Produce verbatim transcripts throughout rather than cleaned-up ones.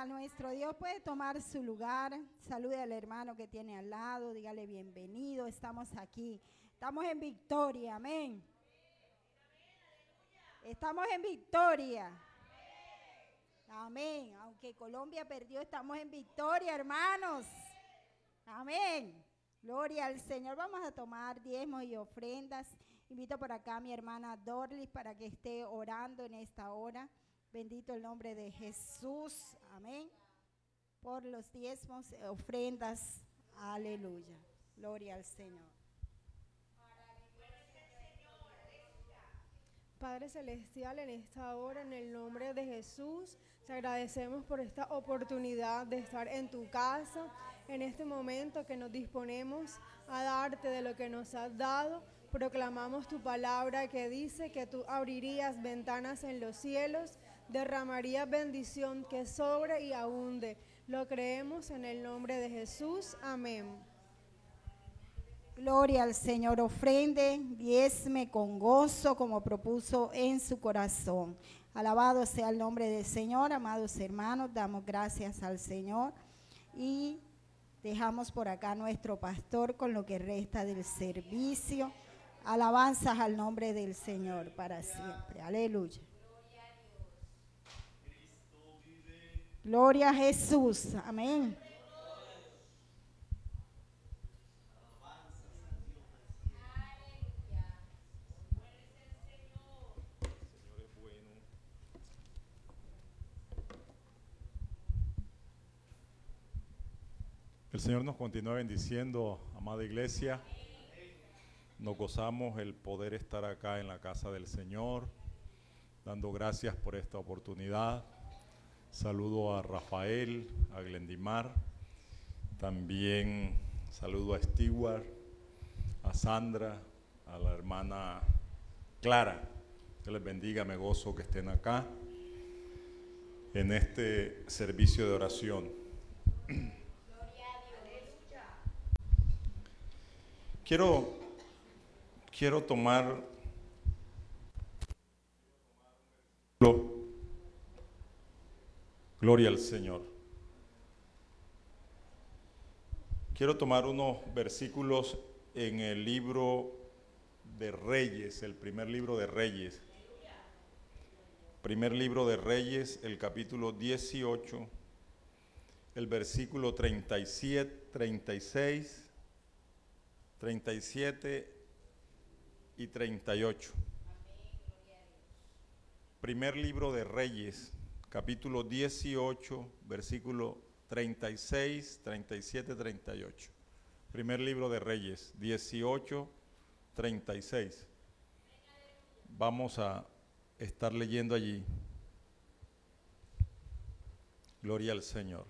a nuestro Dios. Puede tomar su lugar. Salude al hermano que tiene al lado. Dígale bienvenido. Estamos aquí. Estamos en victoria. Amén. Estamos en victoria. Amén. Aunque Colombia perdió, estamos en victoria, hermanos. Amén. Gloria al Señor. Vamos a tomar diezmos y ofrendas. Invito por acá a mi hermana Dorlis para que esté orando en esta hora. Bendito el nombre de Jesús. Amén. Por los diezmos, ofrendas. Aleluya. Gloria al Señor. Padre Celestial, en esta hora, en el nombre de Jesús, te agradecemos por esta oportunidad de estar en tu casa, en este momento que nos disponemos a darte de lo que nos has dado. Proclamamos tu palabra que dice que tú abrirías ventanas en los cielos, derramarías bendición que sobre y abunde. Lo creemos en el nombre de Jesús. Amén. Gloria al Señor. Ofrende, diezme con gozo como propuso en su corazón. Alabado sea el nombre del Señor. Amados hermanos, damos gracias al Señor y dejamos por acá a nuestro pastor con lo que resta del servicio. Alabanzas al nombre del Señor para siempre. Aleluya. Gloria a Jesús. Amén. El Señor nos continúa bendiciendo, amada iglesia. Nos gozamos el poder estar acá en la casa del Señor, dando gracias por esta oportunidad. Saludo a Rafael, a Glendimar, también saludo a Stewart, a Sandra, a la hermana Clara. Que les bendiga, me gozo que estén acá en este servicio de oración. Quiero, quiero tomar gloria al Señor. Quiero tomar unos versículos en el libro de Reyes, el primer libro de Reyes. Primer libro de Reyes, el capítulo dieciocho, el versículo treinta y siete, treinta y seis, treinta y siete y treinta y ocho. Primer libro de Reyes, capítulo dieciocho, versículo treinta y seis, treinta y siete, treinta y ocho. Primer libro de Reyes, dieciocho, treinta y seis. Vamos a estar leyendo allí. Gloria al Señor.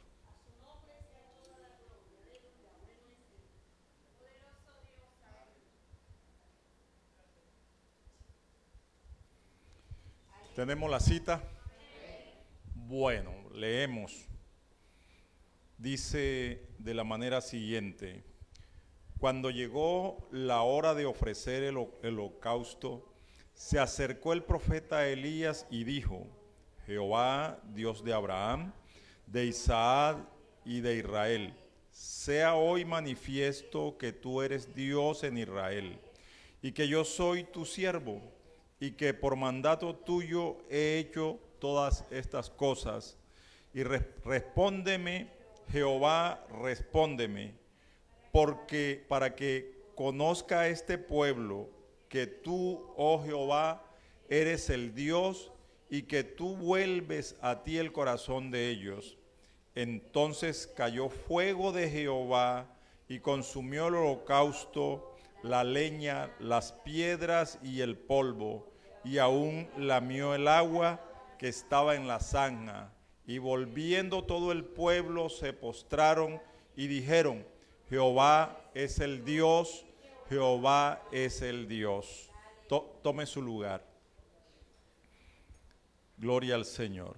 ¿Tenemos la cita? Bueno, leemos. Dice de la manera siguiente: cuando llegó la hora de ofrecer el, el holocausto, se acercó el profeta Elías y dijo: Jehová, Dios de Abraham, de Isaac y de Israel, sea hoy manifiesto que tú eres Dios en Israel, y que yo soy tu siervo, y que por mandato tuyo he hecho todas estas cosas. Y re- respóndeme, Jehová, respóndeme, porque para que conozca este pueblo que tú, oh Jehová, eres el Dios, y que tú vuelves a ti el corazón de ellos. Entonces cayó fuego de Jehová y consumió el holocausto, la leña, las piedras y el polvo, y aún lamió el agua que estaba en la zanja. Y volviendo todo el pueblo se postraron y dijeron: Jehová es el Dios, Jehová es el Dios. To- tome su lugar. Gloria al Señor.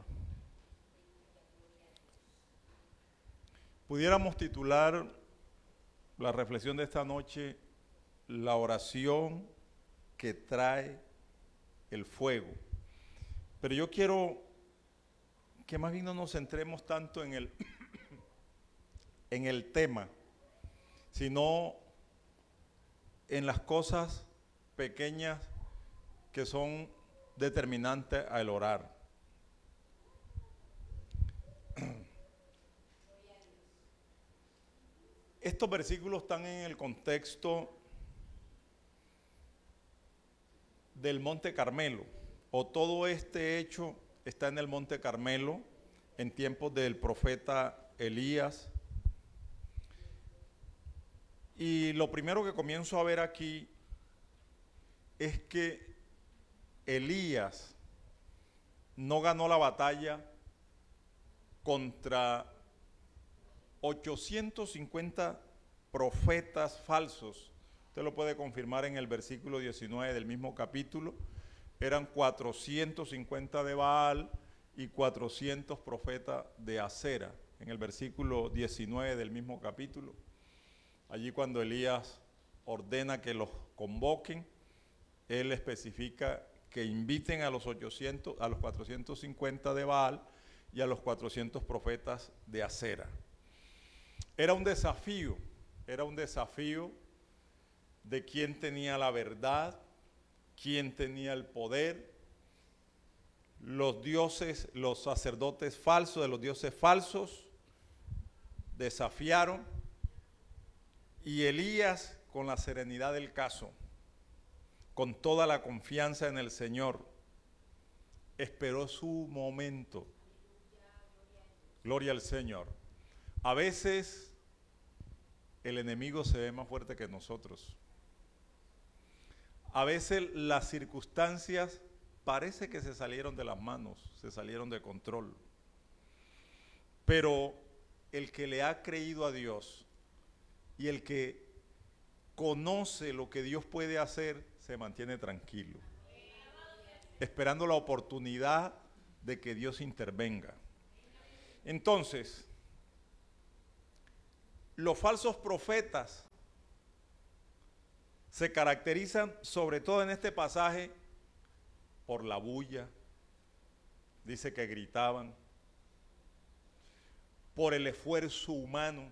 Pudiéramos titular la reflexión de esta noche: la oración que trae el fuego. Pero yo quiero que más bien no nos centremos tanto en el, en el tema, sino en las cosas pequeñas que son determinantes al orar. Estos versículos están en el contexto del Monte Carmelo, o todo este hecho está en el Monte Carmelo en tiempos del profeta Elías. Y lo primero que comienzo a ver aquí es que Elías no ganó la batalla contra ochocientos cincuenta profetas falsos. Usted lo puede confirmar en el versículo diecinueve del mismo capítulo. Eran cuatrocientos cincuenta de Baal y cuatrocientos profetas de Acera. En el versículo diecinueve del mismo capítulo. Allí cuando Elías ordena que los convoquen, él especifica que inviten a los ochocientos, a los cuatrocientos cincuenta de Baal y a los cuatrocientos profetas de Acera. Era un desafío, era un desafío de quién tenía la verdad, quién tenía el poder. Los dioses, los sacerdotes falsos de los dioses falsos desafiaron, y Elías, con la serenidad del caso, con toda la confianza en el Señor, esperó su momento. Gloria al Señor. A veces el enemigo se ve más fuerte que nosotros. A veces las circunstancias parece que se salieron de las manos, se salieron de control. Pero el que le ha creído a Dios y el que conoce lo que Dios puede hacer, se mantiene tranquilo, esperando la oportunidad de que Dios intervenga. Entonces, los falsos profetas se caracterizan, sobre todo en este pasaje, por la bulla. Dice que gritaban, por el esfuerzo humano,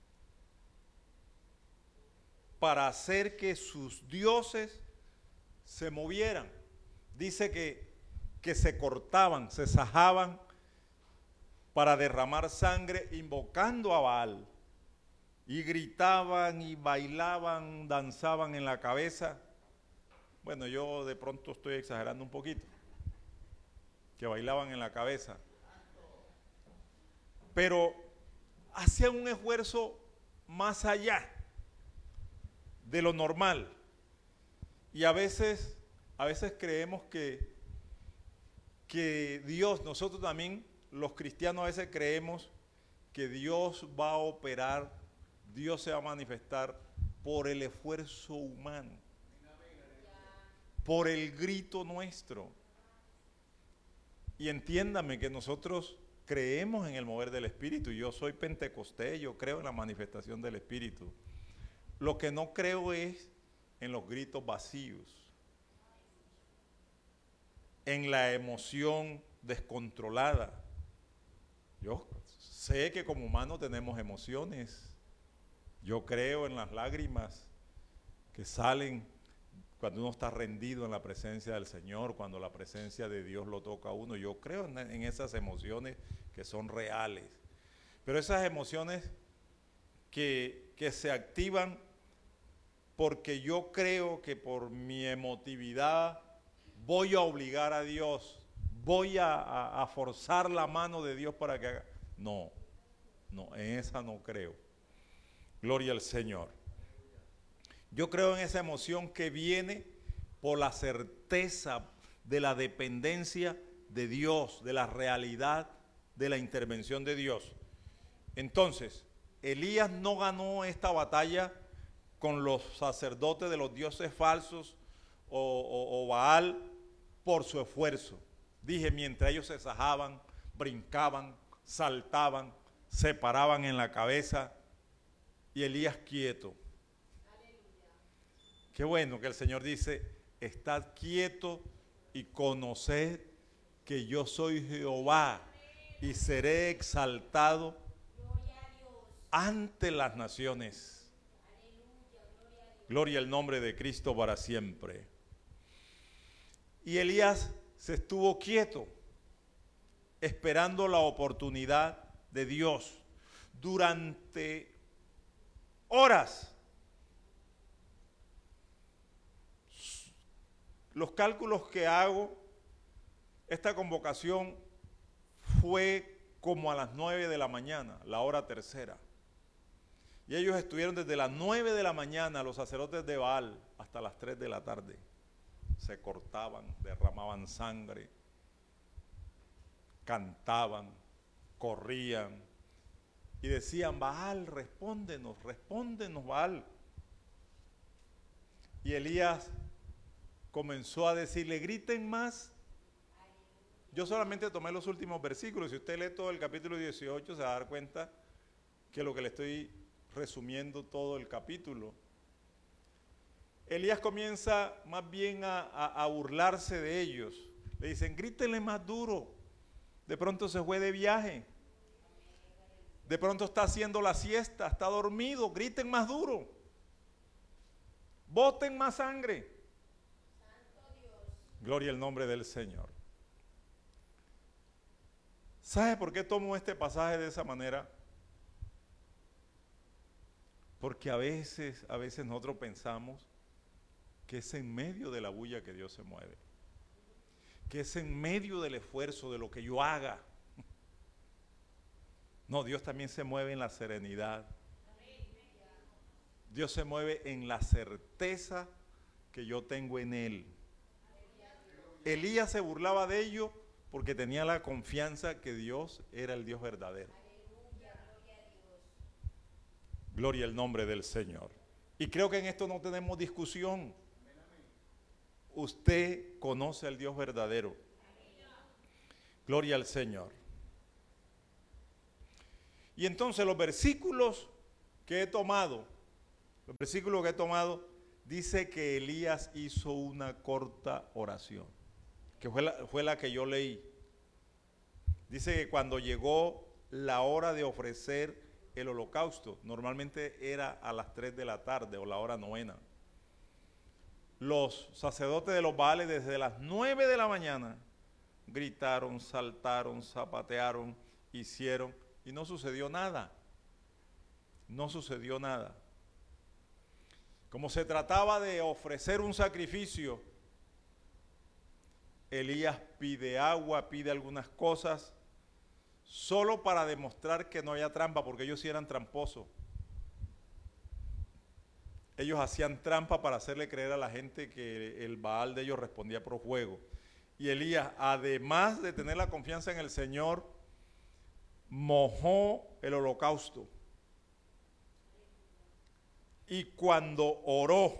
para hacer que sus dioses se movieran. Dice que, que se cortaban, se sajaban para derramar sangre invocando a Baal. Y gritaban y bailaban, danzaban en la cabeza. Bueno, yo de pronto estoy exagerando un poquito, que bailaban en la cabeza. Pero hacían un esfuerzo más allá de lo normal. Y a veces, a veces creemos que, que Dios, nosotros también, los cristianos a veces creemos que Dios va a operar, Dios se va a manifestar por el esfuerzo humano, por el grito nuestro. Y entiéndame que nosotros creemos en el mover del Espíritu. Yo soy pentecostés, yo creo en la manifestación del Espíritu. Lo que no creo es en los gritos vacíos, en la emoción descontrolada. Yo sé que como humanos tenemos emociones. Yo creo en las lágrimas que salen cuando uno está rendido en la presencia del Señor, cuando la presencia de Dios lo toca a uno. Yo creo en, en esas emociones que son reales. Pero esas emociones que, que se activan porque yo creo que por mi emotividad voy a obligar a Dios, voy a, a, a forzar la mano de Dios para que haga. No, no, en esa no creo. Gloria al Señor. Yo creo en esa emoción que viene por la certeza de la dependencia de Dios, de la realidad de la intervención de Dios. Entonces, Elías no ganó esta batalla con los sacerdotes de los dioses falsos o, o, o Baal por su esfuerzo. Dije, mientras ellos se sajaban, brincaban, saltaban, se paraban en la cabeza, y Elías quieto. Aleluya. Qué bueno que el Señor dice, estad quieto y conoced que yo soy Jehová, y seré exaltado ante las naciones. Gloria al nombre de Cristo para siempre. Y Elías se estuvo quieto, esperando la oportunidad de Dios durante horas. Los cálculos que hago, esta convocación fue como a las nueve de la mañana, la hora tercera. Y ellos estuvieron desde las nueve de la mañana, los sacerdotes de Baal, hasta las tres de la tarde. Se cortaban, derramaban sangre, cantaban, corrían y decían: Baal, respóndenos, respóndenos, Baal. Y Elías comenzó a decirle: griten más. Yo solamente tomé los últimos versículos. Si usted lee todo el capítulo dieciocho, se va a dar cuenta que lo que le estoy resumiendo todo el capítulo. Elías comienza más bien a, a, a burlarse de ellos. Le dicen: grítenle más duro. De pronto se fue de viaje. De pronto está haciendo la siesta, está dormido. Griten más duro. Boten más sangre. Gloria al nombre del Señor. ¿Sabe por qué tomo este pasaje de esa manera? Porque a veces, a veces nosotros pensamos que es en medio de la bulla que Dios se mueve. Que es en medio del esfuerzo, de lo que yo haga. No, Dios también se mueve en la serenidad. Dios se mueve en la certeza que yo tengo en Él. Elías se burlaba de ello porque tenía la confianza que Dios era el Dios verdadero. Gloria al nombre del Señor. Y creo que en esto no tenemos discusión. Usted conoce al Dios verdadero. Gloria al Señor. Y entonces los versículos que he tomado, los versículos que he tomado, dice que Elías hizo una corta oración, que fue la, fue la que yo leí. Dice que cuando llegó la hora de ofrecer el holocausto, normalmente era a las tres de la tarde o la hora novena. Los sacerdotes de los Baales desde las nueve de la mañana gritaron, saltaron, zapatearon, hicieron y no sucedió nada. No sucedió nada. Como se trataba de ofrecer un sacrificio, Elías pide agua, pide algunas cosas, solo para demostrar que no había trampa, porque ellos sí eran tramposos. Ellos hacían trampa para hacerle creer a la gente que el Baal de ellos respondía por fuego. Y Elías, además de tener la confianza en el Señor, mojó el holocausto. Y cuando oró,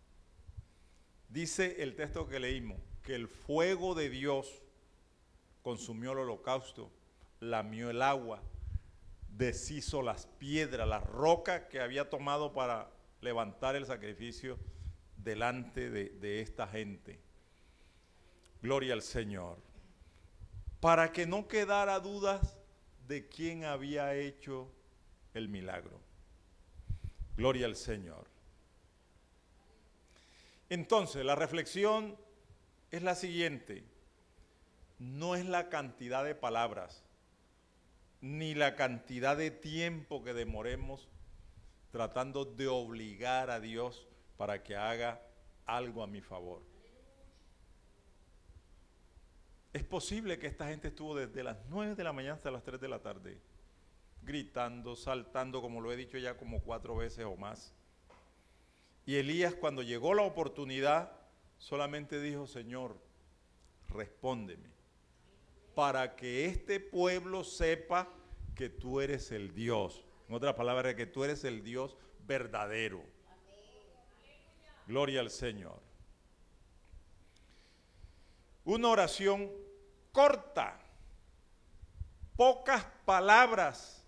dice el texto que leímos, que el fuego de Dios consumió el holocausto, lamió el agua, deshizo las piedras, las rocas que había tomado para levantar el sacrificio delante de, de esta gente. Gloria al Señor. Para que no quedara dudas de quién había hecho el milagro. Gloria al Señor. Entonces, la reflexión es la siguiente. No es la cantidad de palabras, ni la cantidad de tiempo que demoremos tratando de obligar a Dios para que haga algo a mi favor. Es posible que esta gente estuvo desde las nueve de la mañana hasta las tres de la tarde, gritando, saltando, como lo he dicho ya como cuatro veces o más. Y Elías, cuando llegó la oportunidad, solamente dijo: Señor, respóndeme, para que este pueblo sepa que tú eres el Dios. En otras palabras, que tú eres el Dios verdadero. Gloria al Señor. Una oración corta, pocas palabras,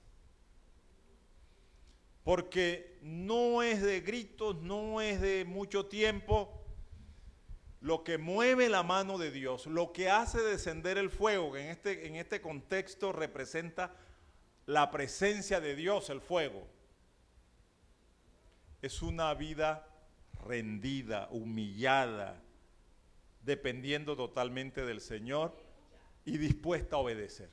porque no es de gritos, no es de mucho tiempo, lo que mueve la mano de Dios, lo que hace descender el fuego, que en este, en este contexto representa la presencia de Dios, el fuego, es una vida rendida, humillada, dependiendo totalmente del Señor y dispuesta a obedecer.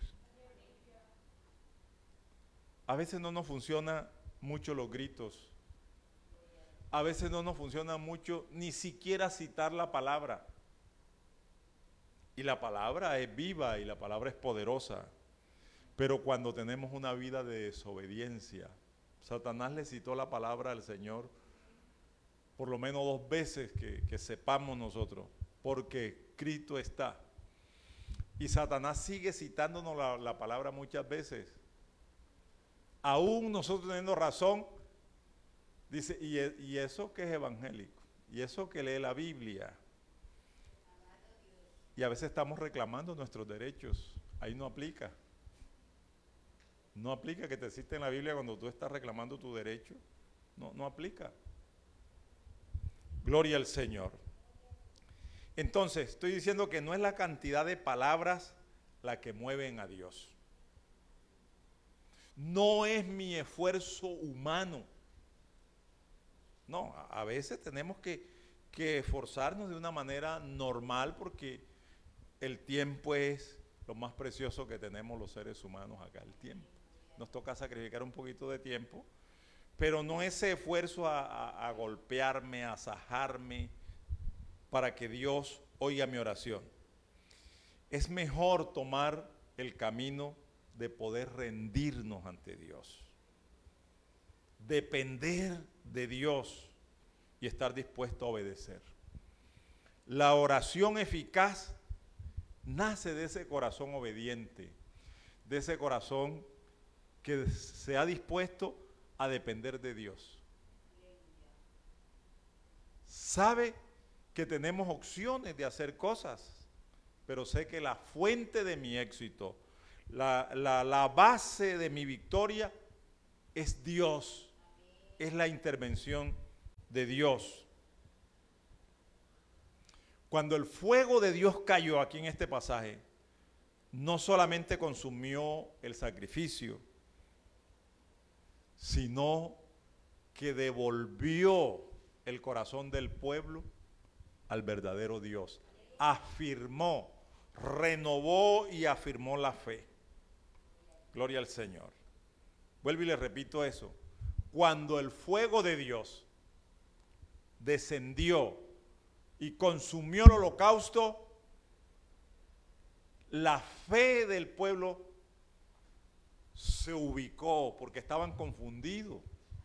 A veces no nos funcionan mucho los gritos. A veces no nos funciona mucho ni siquiera citar la palabra. Y la palabra es viva y la palabra es poderosa. Pero cuando tenemos una vida de desobediencia, Satanás le citó la palabra al Señor por lo menos dos veces que, que sepamos nosotros, porque Cristo está. Y Satanás sigue citándonos la, la palabra muchas veces. Aún nosotros teniendo razón, dice, ¿y, y eso que es evangélico? ¿Y eso que lee la Biblia? Y a veces estamos reclamando nuestros derechos. Ahí no aplica. No aplica que te cite en la Biblia cuando tú estás reclamando tu derecho. No, no aplica. Gloria al Señor. Entonces, estoy diciendo que no es la cantidad de palabras la que mueven a Dios. No es mi esfuerzo humano. No, a veces tenemos que, que esforzarnos de una manera normal porque el tiempo es lo más precioso que tenemos los seres humanos acá, el tiempo. Nos toca sacrificar un poquito de tiempo, pero no ese esfuerzo a, a, a golpearme, a sajarme para que Dios oiga mi oración. Es mejor tomar el camino de poder rendirnos ante Dios, depender de Dios y estar dispuesto a obedecer. La oración eficaz nace de ese corazón obediente, de ese corazón que se ha dispuesto a depender de Dios. Sabe que tenemos opciones de hacer cosas, pero sé que la fuente de mi éxito, La, la, la base de mi victoria es Dios, es la intervención de Dios. Cuando el fuego de Dios cayó aquí en este pasaje, no solamente consumió el sacrificio, sino que devolvió el corazón del pueblo al verdadero Dios. Afirmó, renovó y afirmó la fe. Gloria al Señor. Vuelvo y le repito eso. Cuando el fuego de Dios descendió y consumió el holocausto, la fe del pueblo se ubicó porque estaban confundidos.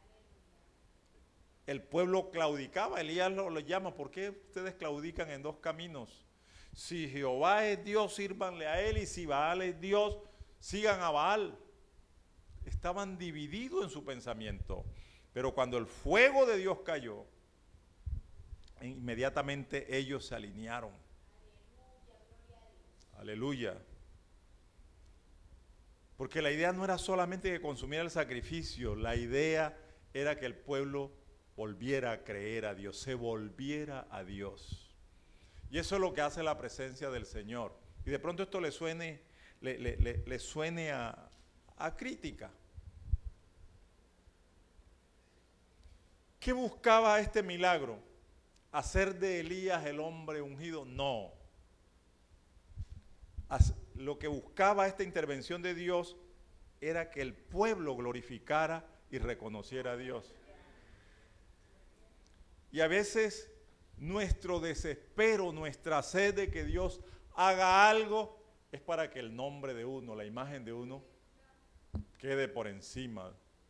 El pueblo claudicaba. Elías lo, lo llama: ¿por qué ustedes claudican en dos caminos? Si Jehová es Dios, sírvanle a él, y si Baal es Dios, sigan a Baal. Estaban divididos en su pensamiento. Pero cuando el fuego de Dios cayó, inmediatamente ellos se alinearon. Aleluya. Porque la idea no era solamente que consumiera el sacrificio, la idea era que el pueblo volviera a creer a Dios, se volviera a Dios. Y eso es lo que hace la presencia del Señor. Y de pronto esto le suene, le, le, le, le suene a, a crítica. ¿Qué buscaba este milagro? ¿Hacer de Elías el hombre ungido? No. Lo que buscaba esta intervención de Dios era que el pueblo glorificara y reconociera a Dios. Y a veces nuestro desespero, nuestra sed de que Dios haga algo, es para que el nombre de uno, la imagen de uno, quede por encima.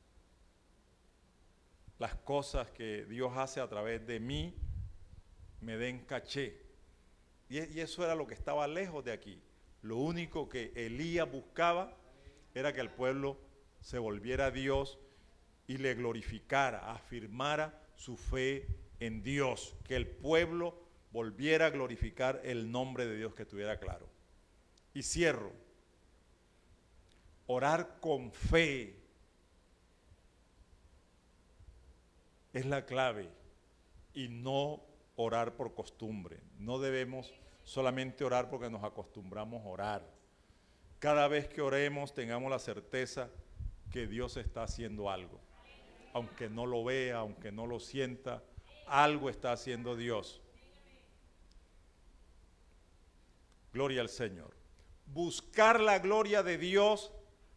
Las cosas que Dios hace a través de mí me den caché. Y, y eso era lo que estaba lejos de aquí. Lo único que Elías buscaba era que el pueblo se volviera a Dios y le glorificara, afirmara su fe en Dios, que el pueblo volviera a glorificar el nombre de Dios, que estuviera claro. Y cierro. Orar con fe es la clave y no orar por costumbre. No debemos solamente orar porque nos acostumbramos a orar. Cada vez que oremos tengamos la certeza que Dios está haciendo algo. Aunque no lo vea, aunque no lo sienta, algo está haciendo Dios. Gloria al Señor. Buscar la gloria de Dios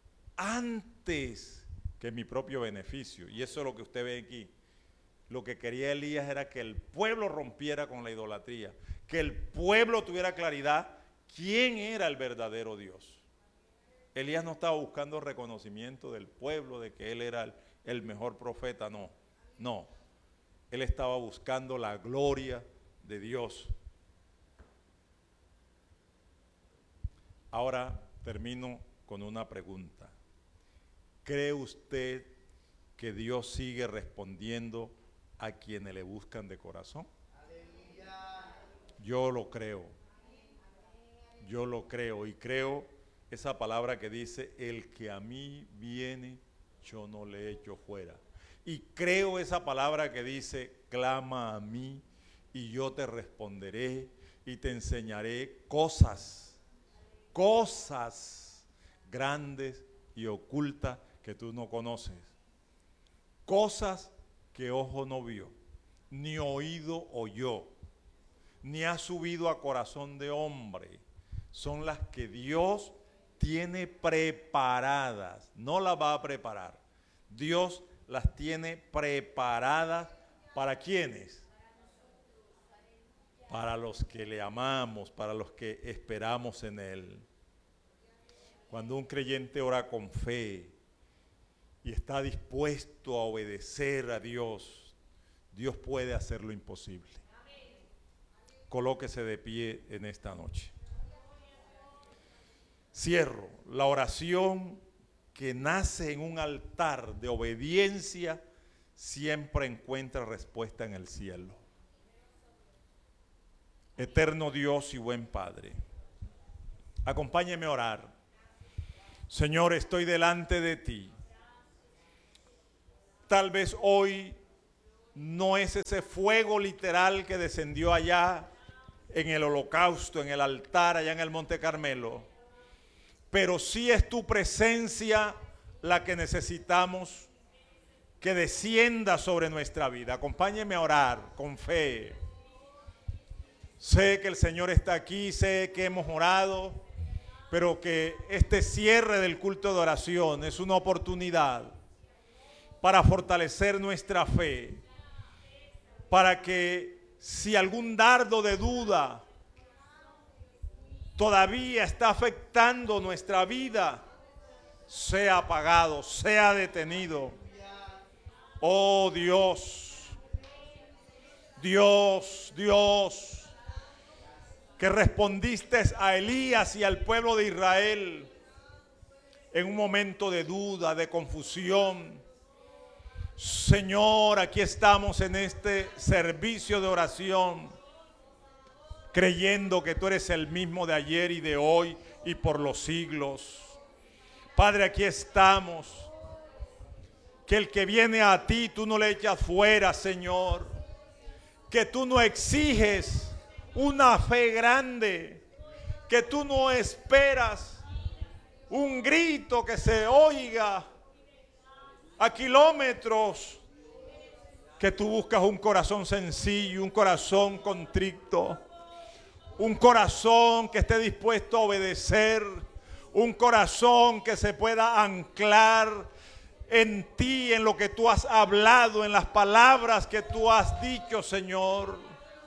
antes que mi propio beneficio. Y eso es lo que usted ve aquí. Lo que quería Elías era que el pueblo rompiera con la idolatría, que el pueblo tuviera claridad quién era el verdadero Dios. Elías no estaba buscando reconocimiento del pueblo de que él era el, el mejor profeta, no, no. Él estaba buscando la gloria de Dios. Ahora termino con una pregunta. ¿Cree usted que Dios sigue respondiendo a quienes le buscan de corazón? Yo lo creo. Yo lo creo y creo esa palabra que dice, el que a mí viene, yo no le echo fuera. Y creo esa palabra que dice, clama a mí y yo te responderé y te enseñaré cosas, cosas grandes y ocultas que tú no conoces. Cosas que ojo no vio, ni oído oyó, ni ha subido a corazón de hombre. Son las que Dios tiene preparadas, no las va a preparar. Dios las tiene preparadas ¿para quiénes? Para los que le amamos, para los que esperamos en Él. Cuando un creyente ora con fe y está dispuesto a obedecer a Dios, Dios puede hacer lo imposible. Colóquese de pie en esta noche. Cierro. La oración que nace en un altar de obediencia siempre encuentra respuesta en el cielo. Eterno Dios y buen Padre, acompáñeme a orar. Señor, estoy delante de ti. Tal vez hoy no es ese fuego literal que descendió allá en el holocausto, en el altar, allá en el Monte Carmelo, pero sí es tu presencia la que necesitamos que descienda sobre nuestra vida. Acompáñeme a orar con fe. Sé que el Señor está aquí, sé que hemos orado, pero que este cierre del culto de oración es una oportunidad para fortalecer nuestra fe, para que si algún dardo de duda todavía está afectando nuestra vida, sea apagado, sea detenido. Oh Dios, Dios, Dios, que respondiste a Elías y al pueblo de Israel en un momento de duda, de confusión. Señor, aquí estamos en este servicio de oración, creyendo que tú eres el mismo de ayer y de hoy y por los siglos. Padre, aquí estamos. Que el que viene a ti, tú no le echas fuera, Señor. Que tú no exiges una fe grande. Que tú no esperas un grito que se oiga a kilómetros. Que tú buscas un corazón sencillo, un corazón contrito. Un corazón que esté dispuesto a obedecer, un corazón que se pueda anclar en ti, en lo que tú has hablado, en las palabras que tú has dicho, Señor.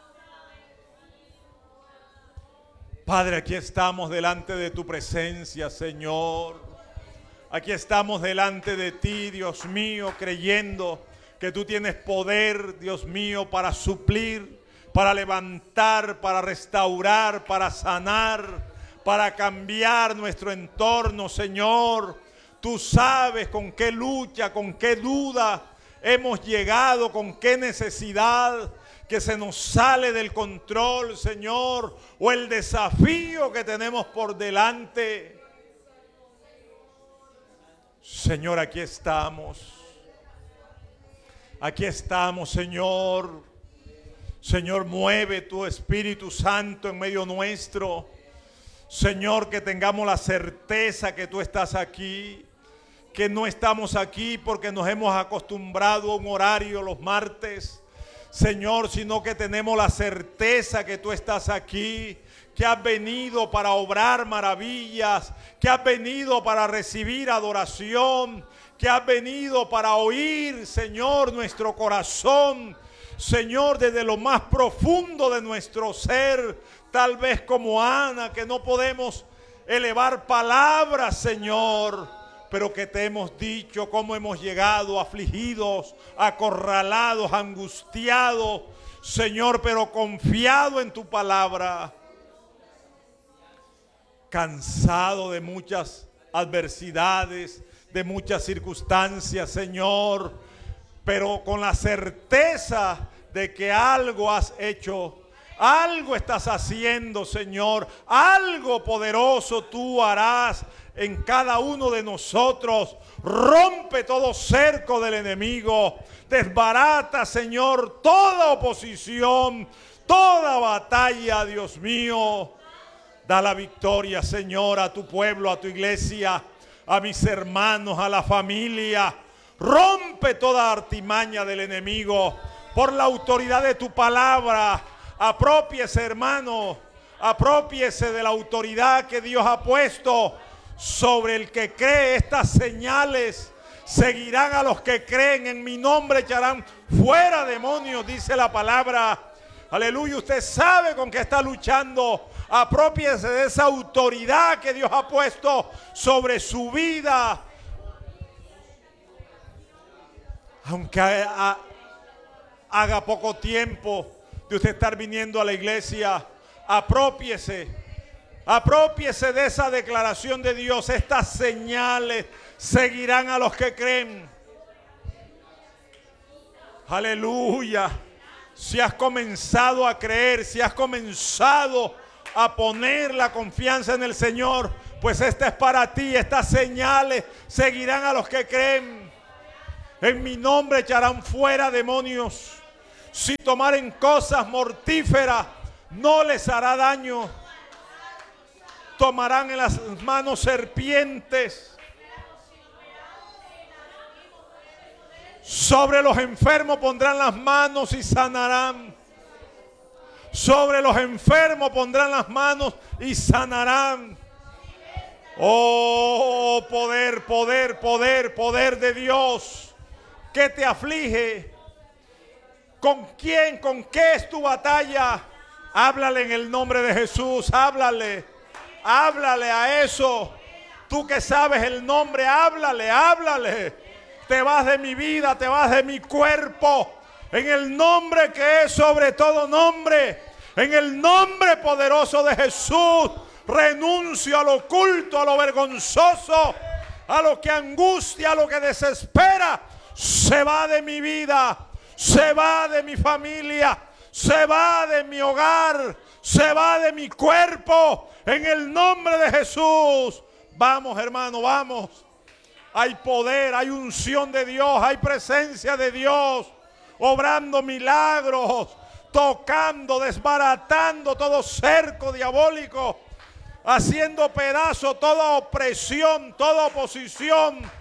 Padre, aquí estamos delante de tu presencia, Señor. Aquí estamos delante de ti, Dios mío, creyendo que tú tienes poder, Dios mío, para suplir, para levantar, para restaurar, para sanar, para cambiar nuestro entorno, Señor. Tú sabes con qué lucha, con qué duda hemos llegado, con qué necesidad que se nos sale del control, Señor, o el desafío que tenemos por delante. Señor, aquí estamos. Aquí estamos, Señor. Señor, mueve tu Espíritu Santo en medio nuestro. Señor, que tengamos la certeza que tú estás aquí, que no estamos aquí porque nos hemos acostumbrado a un horario los martes, Señor, sino que tenemos la certeza que tú estás aquí, que has venido para obrar maravillas, que has venido para recibir adoración, que has venido para oír, Señor, nuestro corazón, Señor, desde lo más profundo de nuestro ser, tal vez como Ana, que no podemos elevar palabras, Señor, pero que te hemos dicho cómo hemos llegado afligidos, acorralados, angustiados, Señor, pero confiado en tu palabra, cansado de muchas adversidades, de muchas circunstancias, Señor, pero con la certeza de que algo has hecho, algo estás haciendo, Señor, algo poderoso tú harás en cada uno de nosotros. Rompe todo cerco del enemigo, desbarata, Señor, toda oposición, toda batalla, Dios mío. Da la victoria, Señor, a tu pueblo, a tu iglesia, a mis hermanos, a la familia. Rompe toda artimaña del enemigo por la autoridad de tu palabra. Apropiese, hermano, apropiese de la autoridad que Dios ha puesto sobre el que cree. Estas señales seguirán a los que creen. En mi nombre echarán fuera demonios, dice la palabra. Aleluya, usted sabe con qué está luchando. Aprópiese de esa autoridad que Dios ha puesto sobre su vida. Aunque haga, haga poco tiempo de usted estar viniendo a la iglesia, aprópiese, aprópiese de esa declaración de Dios. Estas señales seguirán a los que creen. Aleluya. Si has comenzado a creer, si has comenzado a poner la confianza en el Señor, pues esta es para ti. Estas señales seguirán a los que creen. En mi nombre echarán fuera demonios. Si tomaren cosas mortíferas, no les hará daño. Tomarán en las manos serpientes. Sobre los enfermos pondrán las manos y sanarán. Sobre los enfermos pondrán las manos y sanarán. Oh, poder, poder, poder, poder de Dios. ¿Qué te aflige? ¿Con quién? ¿Con qué es tu batalla? Háblale en el nombre de Jesús. Háblale. Háblale a eso. Tú que sabes el nombre, háblale, háblale. Te vas de mi vida, te vas de mi cuerpo. En el nombre que es sobre todo nombre. En el nombre poderoso de Jesús. Renuncio a lo oculto, a lo vergonzoso, a lo que angustia, a lo que desespera. Se va de mi vida, se va de mi familia, se va de mi hogar, se va de mi cuerpo. En el nombre de Jesús. Vamos, hermano, vamos. Hay poder, hay unción de Dios, hay presencia de Dios, obrando milagros, tocando, desbaratando todo cerco diabólico, haciendo pedazo toda opresión, toda oposición.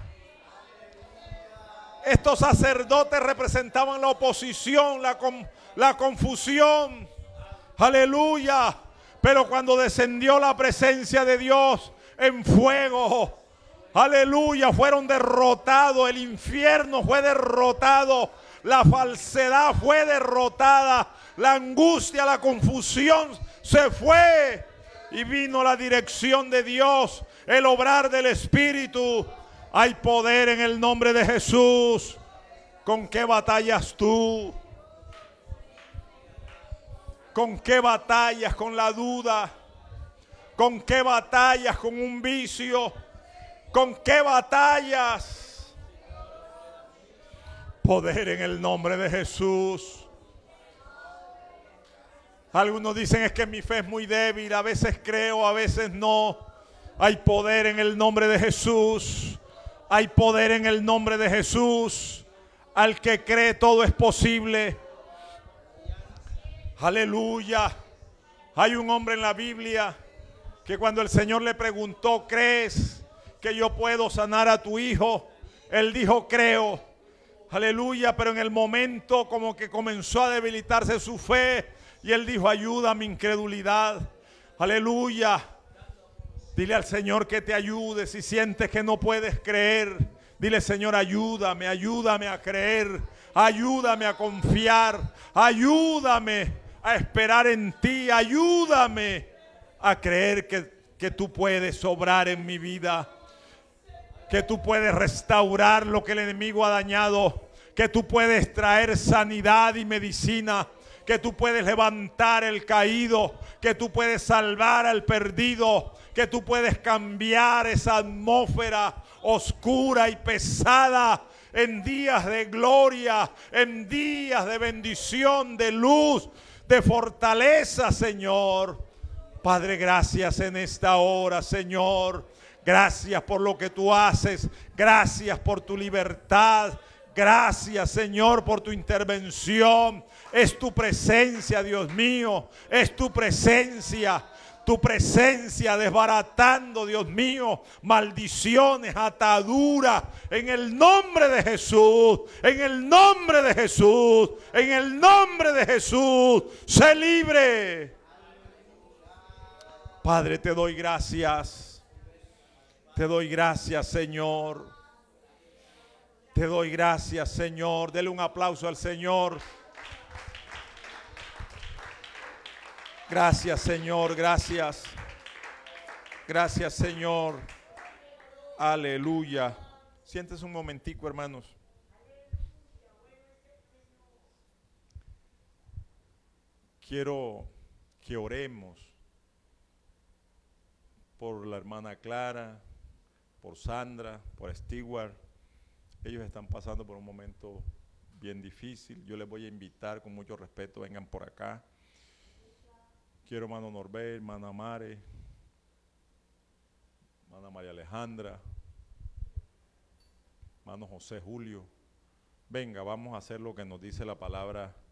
Estos sacerdotes representaban la oposición, la, la confusión. Aleluya. Pero cuando descendió la presencia de Dios en fuego, aleluya, fueron derrotados. El infierno fue derrotado. La falsedad fue derrotada. La angustia, la confusión se fue. Y vino la dirección de Dios, el obrar del Espíritu. Hay poder en el nombre de Jesús. ¿Con qué batallas tú? ¿Con qué batallas? Con la duda. ¿Con qué batallas? Con un vicio. ¿Con qué batallas? Poder en el nombre de Jesús. Algunos dicen es que mi fe es muy débil. A veces creo, a veces no. Hay poder en el nombre de Jesús. Hay poder en el nombre de Jesús. Al que cree todo es posible. Aleluya. Hay un hombre en la Biblia que cuando el Señor le preguntó, ¿crees que yo puedo sanar a tu hijo? Él dijo, creo. Aleluya, pero en el momento como que comenzó a debilitarse su fe y él dijo, ayuda a mi incredulidad. Aleluya. Dile al Señor que te ayude si sientes que no puedes creer. Dile, Señor, ayúdame, ayúdame a creer, ayúdame a confiar, ayúdame a esperar en ti, ayúdame a creer que, que tú puedes obrar en mi vida, que tú puedes restaurar lo que el enemigo ha dañado, que tú puedes traer sanidad y medicina, que tú puedes levantar el caído, que tú puedes salvar al perdido, que tú puedes cambiar esa atmósfera oscura y pesada en días de gloria, en días de bendición, de luz, de fortaleza, Señor. Padre, gracias en esta hora, Señor. Gracias por lo que tú haces. Gracias por tu libertad. Gracias, Señor, por tu intervención. Es tu presencia, Dios mío. Es tu presencia. Tu presencia desbaratando, Dios mío, maldiciones, ataduras. En el nombre de Jesús. En el nombre de Jesús. En el nombre de Jesús. Sé libre. Padre, te doy gracias. Te doy gracias, Señor. Te doy gracias, Señor. Dele un aplauso al Señor. Gracias, Señor. Gracias. Gracias, Señor. Aleluya. Siéntese un momentico, hermanos. Quiero que oremos por la hermana Clara, por Sandra, por Stewart. Ellos están pasando por un momento bien difícil. Yo les voy a invitar con mucho respeto, vengan por acá. Quiero hermano Norbert, hermana Mare, hermana María Alejandra, hermano José Julio. Venga, vamos a hacer lo que nos dice la palabra